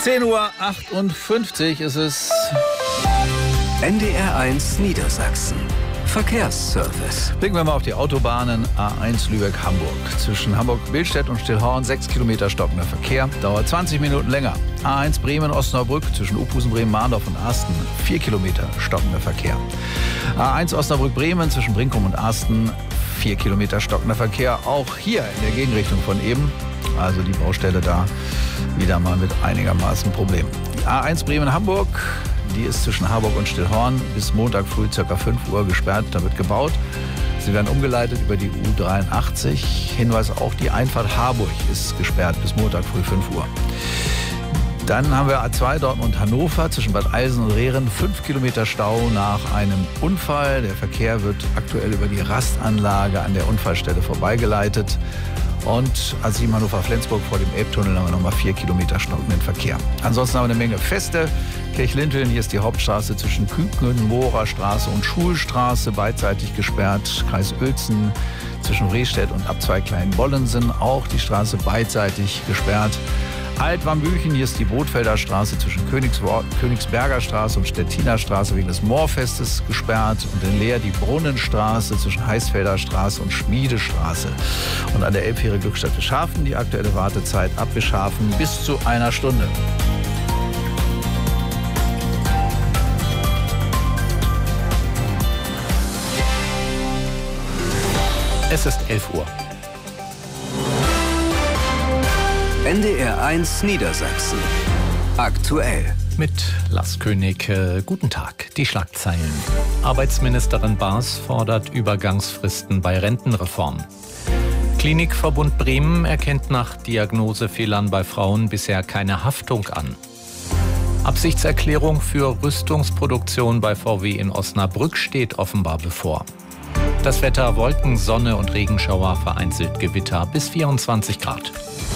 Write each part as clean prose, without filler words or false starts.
10:58 Uhr ist es. NDR1 Niedersachsen. Verkehrsservice. Blicken wir mal auf die Autobahnen. A1 Lübeck-Hamburg. Zwischen Hamburg-Billstedt und Stillhorn 6 Kilometer stockender Verkehr. Dauert 20 Minuten länger. A1 Bremen-Osnabrück zwischen Uphusen, Bremen-Mahndorf und Arsten 4 Kilometer stockender Verkehr. A1 Osnabrück-Bremen zwischen Brinkum und Arsten 4 Kilometer stockender Verkehr. Auch hier in der Gegenrichtung von eben. Also die Baustelle da wieder mal mit einigermaßen Problemen. Die A1 Bremen-Hamburg. Die ist zwischen Harburg und Stillhorn bis Montag früh ca. 5 Uhr gesperrt. Da wird gebaut. Sie werden umgeleitet über die U83. Hinweis auch, die Einfahrt Harburg ist gesperrt bis Montag früh 5 Uhr. Dann haben wir A2 Dortmund-Hannover zwischen Bad Eilsen und Rehren. 5 Kilometer Stau nach einem Unfall. Der Verkehr wird aktuell über die Rastanlage an der Unfallstelle vorbeigeleitet. Und A7 Hannover-Flensburg vor dem Elbtunnel haben wir nochmal 4 Kilometer stockenden Verkehr. Ansonsten haben wir eine Menge Feste. Kirchlindheln, hier ist die Hauptstraße zwischen Küken, Mohrer Straße und Schulstraße beidseitig gesperrt. Kreis Uelzen zwischen Rehstedt und Abzweig Kleinbollensen auch die Straße beidseitig gesperrt. Altwarmbüchen, hier ist die Bootfelder Straße zwischen Königsberger Straße und Stettiner Straße wegen des Moorfestes gesperrt. Und in Leer die Brunnenstraße zwischen Heißfelder Straße und Schmiedestraße. Und an der Elbfähre Glückstadt Wischhafen die aktuelle Wartezeit ab Wischhafen bis zu 1 Stunde. Es ist 11 Uhr. NDR1 Niedersachsen. Aktuell. Mit Lars König. Guten Tag. Die Schlagzeilen. Arbeitsministerin Baas fordert Übergangsfristen bei Rentenreform. Klinikverbund Bremen erkennt nach Diagnosefehlern bei Frauen bisher keine Haftung an. Absichtserklärung für Rüstungsproduktion bei VW in Osnabrück steht offenbar bevor. Das Wetter: Wolken, Sonne und Regenschauer, vereinzelt Gewitter bis 24 Grad.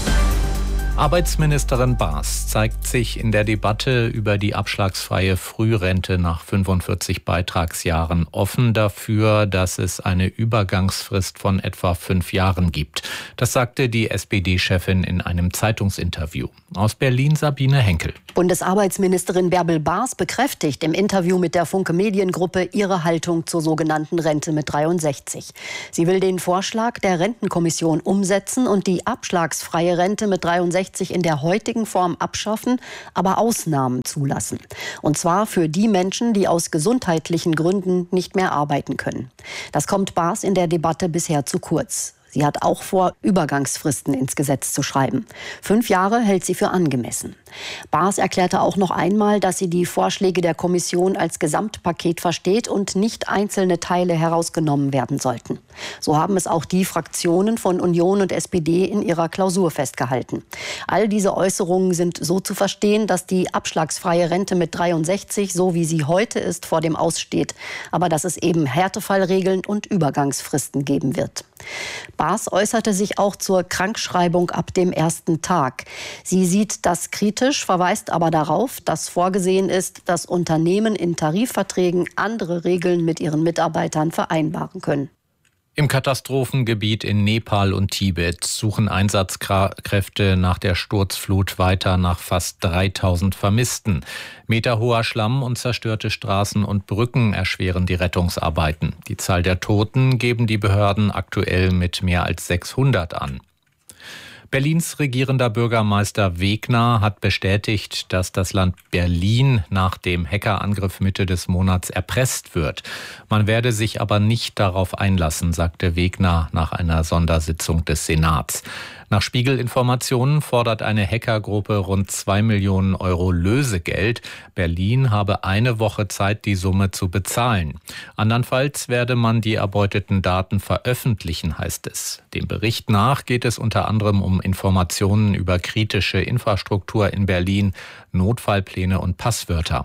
Arbeitsministerin Baas zeigt sich in der Debatte über die abschlagsfreie Frührente nach 45 Beitragsjahren offen dafür, dass es eine Übergangsfrist von etwa 5 Jahren gibt. Das sagte die SPD-Chefin in einem Zeitungsinterview. Aus Berlin Sabine Henkel. Bundesarbeitsministerin Bärbel Baas bekräftigt im Interview mit der Funke Mediengruppe ihre Haltung zur sogenannten Rente mit 63. Sie will den Vorschlag der Rentenkommission umsetzen und die abschlagsfreie Rente mit 63 in der heutigen Form abschaffen, aber Ausnahmen zulassen. Und zwar für die Menschen, die aus gesundheitlichen Gründen nicht mehr arbeiten können. Das kommt Baas in der Debatte bisher zu kurz. Sie hat auch vor, Übergangsfristen ins Gesetz zu schreiben. 5 Jahre hält sie für angemessen. Baas erklärte auch noch einmal, dass sie die Vorschläge der Kommission als Gesamtpaket versteht und nicht einzelne Teile herausgenommen werden sollten. So haben es auch die Fraktionen von Union und SPD in ihrer Klausur festgehalten. All diese Äußerungen sind so zu verstehen, dass die abschlagsfreie Rente mit 63, so wie sie heute ist, vor dem Aus steht. Aber dass es eben Härtefallregeln und Übergangsfristen geben wird. Baas äußerte sich auch zur Krankschreibung ab dem ersten Tag. Sie sieht das kritisch, verweist aber darauf, dass vorgesehen ist, dass Unternehmen in Tarifverträgen andere Regeln mit ihren Mitarbeitern vereinbaren können. Im Katastrophengebiet in Nepal und Tibet suchen Einsatzkräfte nach der Sturzflut weiter nach fast 3000 Vermissten. Meterhoher Schlamm und zerstörte Straßen und Brücken erschweren die Rettungsarbeiten. Die Zahl der Toten geben die Behörden aktuell mit mehr als 600 an. Berlins regierender Bürgermeister Wegner hat bestätigt, dass das Land Berlin nach dem Hackerangriff Mitte des Monats erpresst wird. Man werde sich aber nicht darauf einlassen, sagte Wegner nach einer Sondersitzung des Senats. Nach Spiegel-Informationen fordert eine Hackergruppe rund 2 Millionen Euro Lösegeld. Berlin habe eine Woche Zeit, die Summe zu bezahlen. Andernfalls werde man die erbeuteten Daten veröffentlichen, heißt es. Dem Bericht nach geht es unter anderem um Informationen über kritische Infrastruktur in Berlin, Notfallpläne und Passwörter.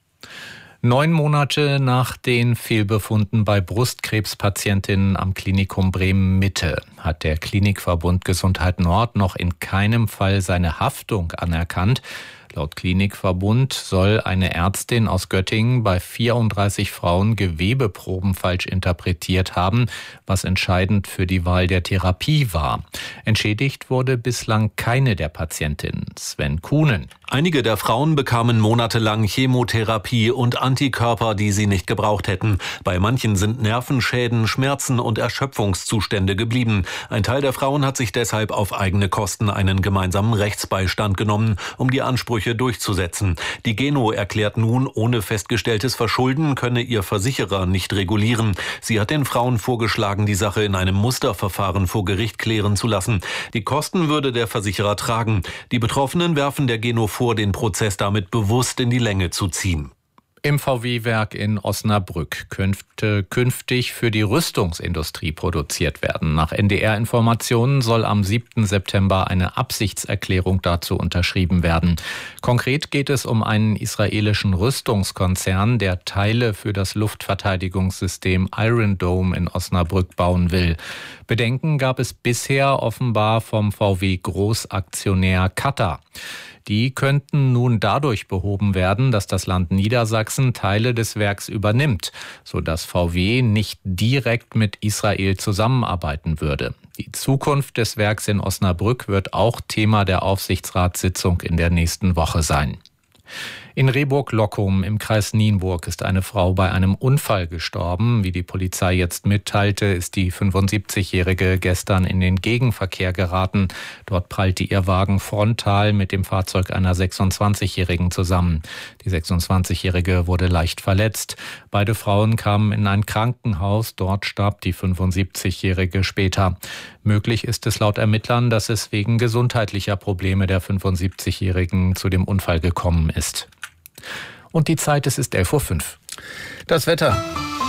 9 Monate nach den Fehlbefunden bei Brustkrebspatientinnen am Klinikum Bremen-Mitte hat der Klinikverbund Gesundheit Nord noch in keinem Fall seine Haftung anerkannt. Laut Klinikverbund soll eine Ärztin aus Göttingen bei 34 Frauen Gewebeproben falsch interpretiert haben, was entscheidend für die Wahl der Therapie war. Entschädigt wurde bislang keine der Patientinnen. Sven Kuhnen. Einige der Frauen bekamen monatelang Chemotherapie und Antikörper, die sie nicht gebraucht hätten. Bei manchen sind Nervenschäden, Schmerzen und Erschöpfungszustände geblieben. Ein Teil der Frauen hat sich deshalb auf eigene Kosten einen gemeinsamen Rechtsbeistand genommen, um die Ansprüche durchzusetzen. Die Geno erklärt nun, ohne festgestelltes Verschulden könne ihr Versicherer nicht regulieren. Sie hat den Frauen vorgeschlagen, die Sache in einem Musterverfahren vor Gericht klären zu lassen. Die Kosten würde der Versicherer tragen. Die Betroffenen werfen der Geno vor, den Prozess damit bewusst in die Länge zu ziehen. Im VW-Werk in Osnabrück könnte künftig für die Rüstungsindustrie produziert werden. Nach NDR-Informationen soll am 7. September eine Absichtserklärung dazu unterschrieben werden. Konkret geht es um einen israelischen Rüstungskonzern, der Teile für das Luftverteidigungssystem Iron Dome in Osnabrück bauen will. Bedenken gab es bisher offenbar vom VW-Großaktionär Qatar. Die könnten nun dadurch behoben werden, dass das Land Niedersachsen Teile des Werks übernimmt, sodass VW nicht direkt mit Israel zusammenarbeiten würde. Die Zukunft des Werks in Osnabrück wird auch Thema der Aufsichtsratssitzung in der nächsten Woche sein. In Rehburg-Lockum im Kreis Nienburg ist eine Frau bei einem Unfall gestorben. Wie die Polizei jetzt mitteilte, ist die 75-Jährige gestern in den Gegenverkehr geraten. Dort prallte ihr Wagen frontal mit dem Fahrzeug einer 26-Jährigen zusammen. Die 26-Jährige wurde leicht verletzt. Beide Frauen kamen in ein Krankenhaus. Dort starb die 75-Jährige später. Möglich ist es laut Ermittlern, dass es wegen gesundheitlicher Probleme der 75-Jährigen zu dem Unfall gekommen ist. Und die Zeit, es ist 11:05 Uhr. Das Wetter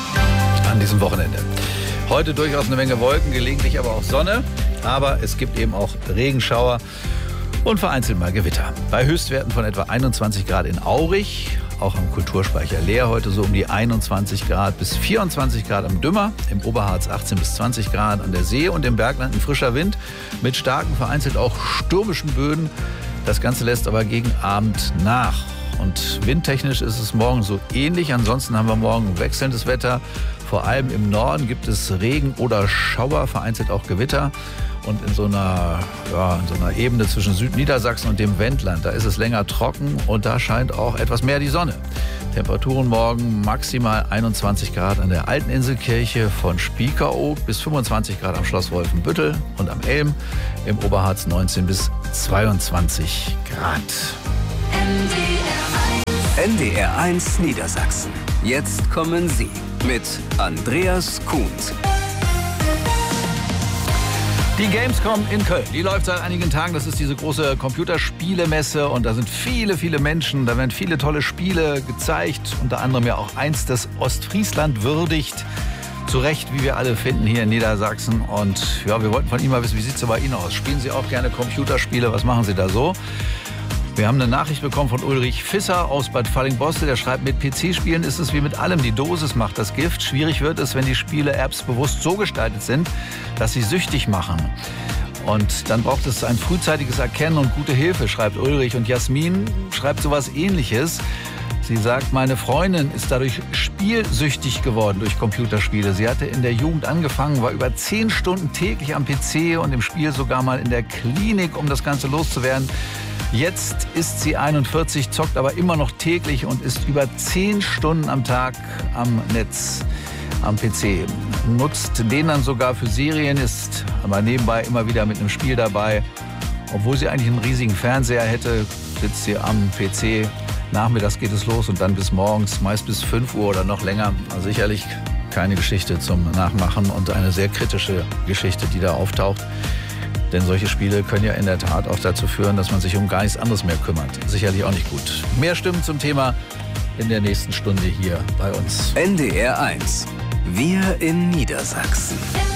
an diesem Wochenende. Heute durchaus eine Menge Wolken, gelegentlich aber auch Sonne. Aber es gibt eben auch Regenschauer und vereinzelt mal Gewitter. Bei Höchstwerten von etwa 21 Grad in Aurich, auch am Kulturspeicher Leer heute so um die 21 Grad bis 24 Grad am Dümmer, im Oberharz 18 bis 20 Grad an der See und im Bergland ein frischer Wind mit starken, vereinzelt auch stürmischen Böen. Das Ganze lässt aber gegen Abend nach. Und windtechnisch ist es morgen so ähnlich. Ansonsten haben wir morgen wechselndes Wetter. Vor allem im Norden gibt es Regen oder Schauer, vereinzelt auch Gewitter. Und in so einer Ebene zwischen Südniedersachsen und dem Wendland, da ist es länger trocken und da scheint auch etwas mehr die Sonne. Temperaturen morgen maximal 21 Grad an der Alten Inselkirche von Spiekeroog bis 25 Grad am Schloss Wolfenbüttel und am Elm, im Oberharz 19 bis 22 Grad. NDR 1 Niedersachsen. Jetzt kommen Sie mit Andreas Kuhns. Die Gamescom in Köln, die läuft seit einigen Tagen. Das ist diese große Computerspielemesse und da sind viele, viele Menschen. Da werden viele tolle Spiele gezeigt, unter anderem ja auch eins, das Ostfriesland würdigt. Zu Recht, wie wir alle finden, hier in Niedersachsen. Und ja, wir wollten von Ihnen mal wissen, wie sieht es bei Ihnen aus? Spielen Sie auch gerne Computerspiele? Was machen Sie da so? Wir haben eine Nachricht bekommen von Ulrich Visser aus Bad Fallingbostel. Der schreibt, mit PC-Spielen ist es wie mit allem. Die Dosis macht das Gift. Schwierig wird es, wenn die Spiele-Apps bewusst so gestaltet sind, dass sie süchtig machen. Und dann braucht es ein frühzeitiges Erkennen und gute Hilfe, schreibt Ulrich. Und Jasmin schreibt sowas Ähnliches. Sie sagt, meine Freundin ist dadurch spielsüchtig geworden durch Computerspiele. Sie hatte in der Jugend angefangen, war über 10 Stunden täglich am PC und im Spiel sogar mal in der Klinik, um das Ganze loszuwerden. Jetzt ist sie 41, zockt aber immer noch täglich und ist über 10 Stunden am Tag am Netz, am PC. Nutzt den dann sogar für Serien, ist aber nebenbei immer wieder mit einem Spiel dabei. Obwohl sie eigentlich einen riesigen Fernseher hätte, sitzt sie am PC. Nachmittags geht es los und dann bis morgens, meist bis 5 Uhr oder noch länger. Also sicherlich keine Geschichte zum Nachmachen und eine sehr kritische Geschichte, die da auftaucht. Denn solche Spiele können ja in der Tat auch dazu führen, dass man sich um gar nichts anderes mehr kümmert. Sicherlich auch nicht gut. Mehr Stimmen zum Thema in der nächsten Stunde hier bei uns. NDR 1. Wir in Niedersachsen.